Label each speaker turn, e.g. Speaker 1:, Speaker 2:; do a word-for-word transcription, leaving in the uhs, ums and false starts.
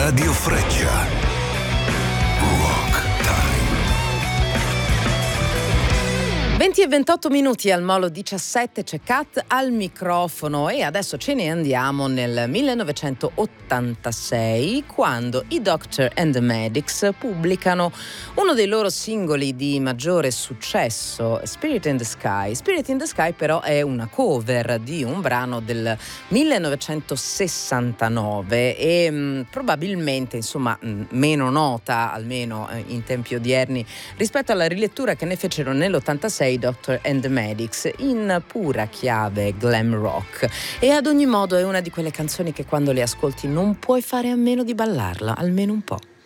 Speaker 1: Radio Freccia. Rock Time.
Speaker 2: venti e ventotto minuti al Molo diciassette, c'è Kat al microfono e adesso ce ne andiamo nel millenovecentottantasei, quando i Doctor and the Medics pubblicano uno dei loro singoli di maggiore successo, Spirit in the Sky. Spirit in the Sky però è una cover di un brano del millenovecentosessantanove e mh, probabilmente insomma mh, meno nota, almeno eh, in tempi odierni, rispetto alla rilettura che ne fecero nell'ottantasei Doctor and the Medics in pura chiave glam rock. E ad ogni modo è una di quelle canzoni che quando le ascolti non puoi fare a meno di ballarla, almeno un po'.